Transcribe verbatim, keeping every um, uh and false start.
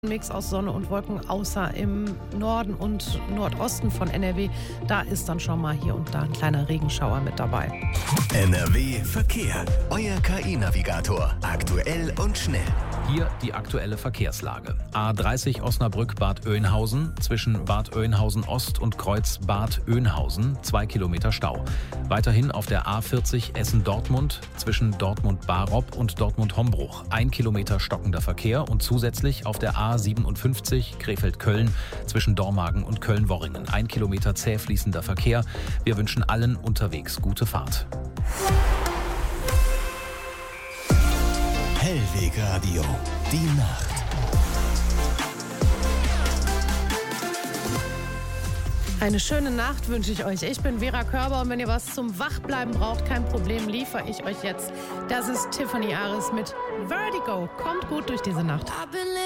Mix aus Sonne und Wolken, außer im Norden und Nordosten von N R W. Da ist dann schon mal hier und da ein kleiner Regenschauer mit dabei. N R W Verkehr. Euer K I-Navigator. Aktuell und schnell. Hier die aktuelle Verkehrslage. A dreißig Osnabrück-Bad Oeynhausen zwischen Bad Oeynhausen Ost und Kreuz Bad Oeynhausen, zwei Kilometer Stau. Weiterhin auf der A vierzig Essen-Dortmund zwischen Dortmund-Barob und Dortmund-Hombruch, ein Kilometer stockender Verkehr und zusätzlich auf der A siebenundfünfzig Krefeld-Köln zwischen Dormagen und Köln-Worringen, ein Kilometer zäh fließender Verkehr. Wir wünschen allen unterwegs gute Fahrt. Hellweg Radio. Die Nacht. Eine schöne Nacht wünsche ich euch. Ich bin Vera Körber und wenn ihr was zum Wachbleiben braucht, kein Problem, liefere ich euch jetzt. Das ist Tiffany Aris mit Vertigo. Kommt gut durch diese Nacht.